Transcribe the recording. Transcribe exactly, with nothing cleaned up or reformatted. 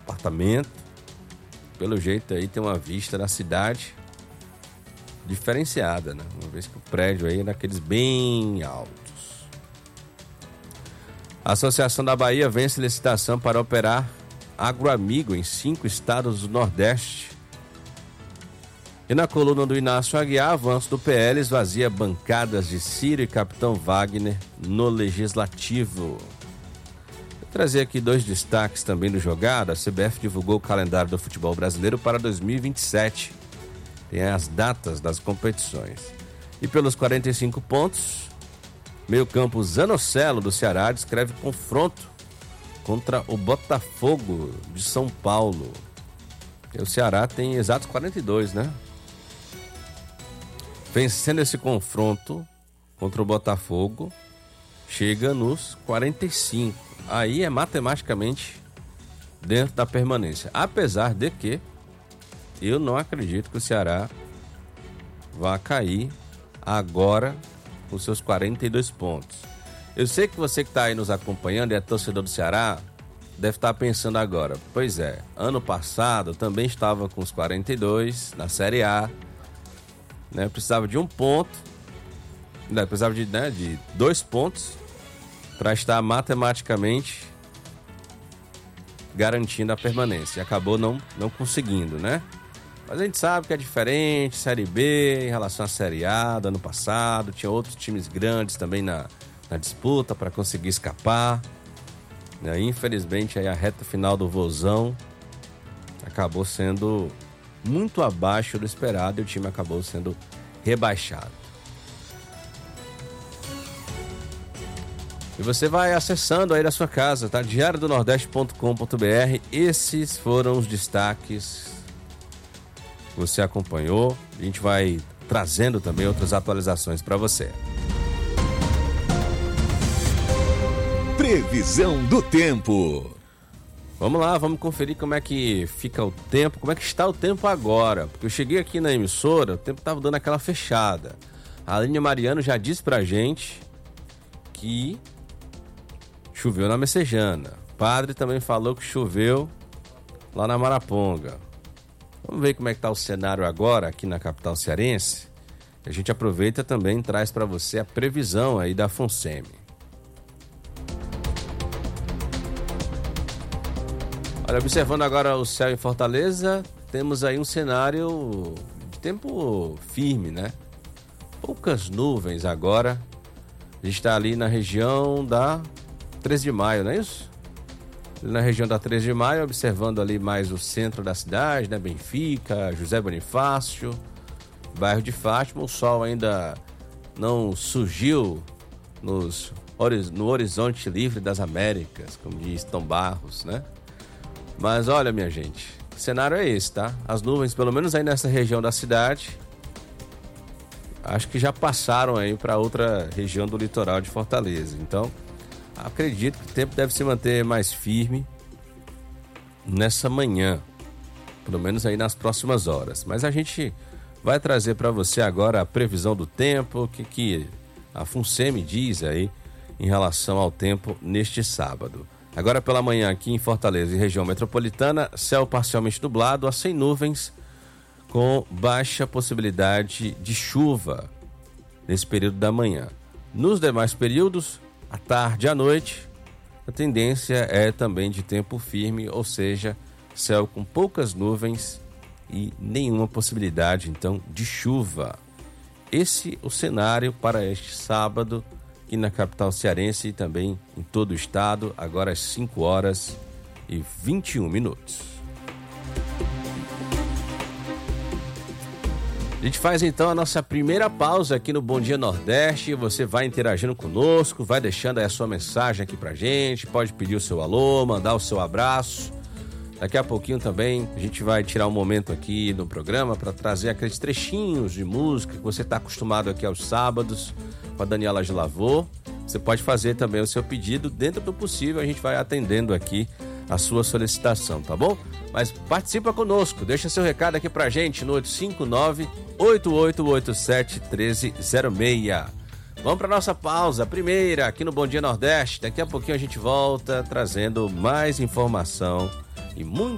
apartamento. Pelo jeito aí tem uma vista da cidade diferenciada, né? Uma vez que o prédio aí é daqueles bem altos. A Associação da Bahia vence licitação para operar Agroamigo em cinco estados do Nordeste. E na coluna do Inácio Aguiar, avanço do P L esvazia bancadas de Ciro e Capitão Wagner no Legislativo. Vou trazer aqui dois destaques também do jogado. A C B F divulgou o calendário do futebol brasileiro para dois mil e vinte e sete. Tem as datas das competições. E pelos quarenta e cinco pontos, meio-campo Zanocelo do Ceará descreve confronto contra o Botafogo de São Paulo. E o Ceará tem exatos quarenta e dois, né? Vencendo esse confronto contra o Botafogo, chega nos quarenta e cinco. Aí é matematicamente dentro da permanência. Apesar de que eu não acredito que o Ceará vá cair agora com seus quarenta e dois pontos. Eu sei que você que está aí nos acompanhando e é torcedor do Ceará, deve estar pensando agora, pois é, ano passado também estava com os quarenta e dois na Série A, né? Precisava de um ponto, né? Precisava de, né, de dois pontos para estar matematicamente garantindo a permanência. E acabou não, não conseguindo, né? Mas a gente sabe que é diferente, Série B em relação à Série A do ano passado, tinha outros times grandes também na, na disputa para conseguir escapar. Né? Infelizmente aí a reta final do Vozão acabou sendo muito abaixo do esperado e o time acabou sendo rebaixado. E você vai acessando aí da sua casa, tá? diário do nordeste ponto com ponto b r. Esses foram os destaques que você acompanhou. A gente vai trazendo também outras atualizações para você. Previsão do tempo. Vamos lá, vamos conferir como é que fica o tempo, como é que está o tempo agora. Porque eu cheguei aqui na emissora, o tempo estava dando aquela fechada. A Aline Mariano já disse pra gente que choveu na Messejana. O padre também falou que choveu lá na Maraponga. Vamos ver como é que está o cenário agora aqui na capital cearense. A gente aproveita também e traz para você a previsão aí da FONSEMI. Olha, observando agora o céu em Fortaleza, temos aí um cenário de tempo firme, né? Poucas nuvens agora. A gente está ali na região da treze de maio, não é isso? Na região da treze de maio, observando ali mais o centro da cidade, né? Benfica, José Bonifácio, bairro de Fátima. O sol ainda não surgiu nos, no horizonte livre das Américas, como diz Tom Barros, né? Mas olha, minha gente, o cenário é esse, tá? As nuvens, pelo menos aí nessa região da cidade, acho que já passaram aí para outra região do litoral de Fortaleza. Então, acredito que o tempo deve se manter mais firme nessa manhã, pelo menos aí nas próximas horas. Mas a gente vai trazer para você agora a previsão do tempo, o que, que a FONSEMI diz aí em relação ao tempo neste sábado. Agora pela manhã aqui em Fortaleza e região metropolitana, céu parcialmente nublado a sem nuvens, com baixa possibilidade de chuva nesse período da manhã. Nos demais períodos, à tarde e à noite, a tendência é também de tempo firme, ou seja, céu com poucas nuvens e nenhuma possibilidade, então, de chuva. Esse é o cenário para este sábado, aqui na capital cearense e também em todo o estado, agora às cinco horas e vinte e um minutos. A gente faz então a nossa primeira pausa aqui no Bom Dia Nordeste. Você vai interagindo conosco, vai deixando aí a sua mensagem aqui pra gente, pode pedir o seu alô, mandar o seu abraço. Daqui a pouquinho também a gente vai tirar um momento aqui no programa para trazer aqueles trechinhos de música que você está acostumado aqui aos sábados com a Daniela Gilavô. Você pode fazer também o seu pedido, dentro do possível a gente vai atendendo aqui a sua solicitação, tá bom? Mas participa conosco, deixa seu recado aqui pra gente no oito cinco nove, oito oito oito sete, um três zero seis. Vamos para nossa pausa, primeira aqui no Bom Dia Nordeste. Daqui a pouquinho a gente volta trazendo mais informação e muito